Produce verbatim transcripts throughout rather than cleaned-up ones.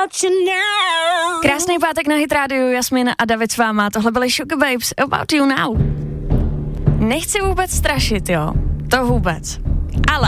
Krásný pátek na Hit Radio, Jasmin a David s váma, tohle byly Sugar Babes, About You Now. Nechci vůbec strašit, jo, to vůbec, ale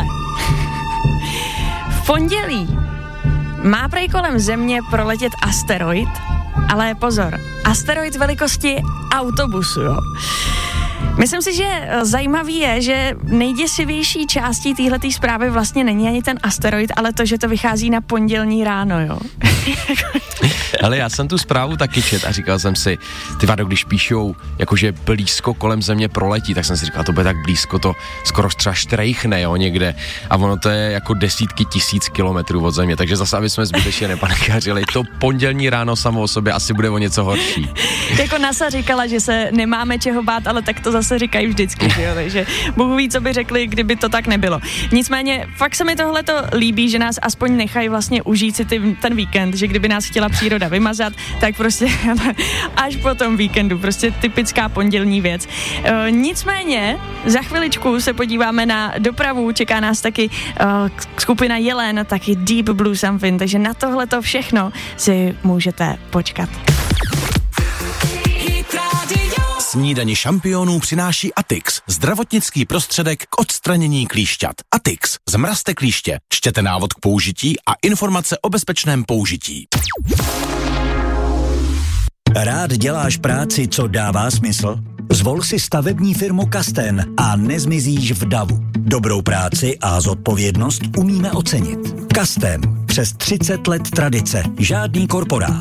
v pondělí má prej kolem Země proletět asteroid, ale pozor, asteroid velikosti autobusu, jo. Myslím si, že zajímavý je, že nejděsivější částí téhletý zprávy vlastně není ani ten asteroid, ale to, že to vychází na pondělní ráno, jo. Ale já jsem tu zprávu taky čet a říkal jsem si, ty vado, když píšou, jakože blízko kolem Země proletí, tak jsem si říkal, to bude tak blízko, to skoro třeba štrejchne, jo, někde. A ono to je jako desítky tisíc kilometrů od Země, takže zase, aby jsme zbytečně nepanikařili, to pondělní ráno samo o sobě asi bude o něco horší. Jako NASA říkala, že se nemáme čeho bát, ale tak to zase říkají vždycky, jo, takže Bůh ví, co by řekli, kdyby to tak nebylo. Nicméně, fakt se mi tohleto líbí, že nás aspoň nechají vlastně užít si ty, ten víkend, že kdyby nás chtěla příroda vymazat, tak prostě až po tom víkendu, prostě typická pondělní věc. E, nicméně, za chviličku se podíváme na dopravu, čeká nás taky e, skupina Jelen, taky Deep Blue Something, takže na tohleto všechno si můžete počkat. Snídani šampionů přináší Atix, zdravotnický prostředek k odstranění klíšťat. Atix, zmrazte klíště, čtěte návod k použití a informace o bezpečném použití. Rád děláš práci, co dává smysl? Zvol si stavební firmu Kasten a nezmizíš v davu. Dobrou práci a zodpovědnost umíme ocenit. Kasten, přes třicet let tradice, žádný korporát.